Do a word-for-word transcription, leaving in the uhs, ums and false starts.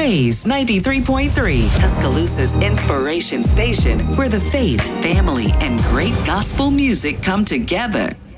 Praise ninety-three point three, Tuscaloosa's inspiration station, where the faith, family, and great gospel music come together.